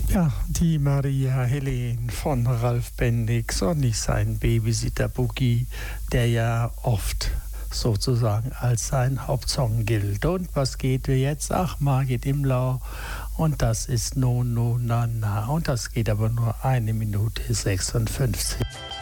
Ja, die Maria Helene von Ralf Bendix und nicht sein Babysitter Boogie, der ja oft sozusagen als sein Hauptsong gilt. Und was geht wir jetzt? Ach, Margit Imlau. Und das ist No, No, Na, Na. Und das geht aber nur 1 Minute 56.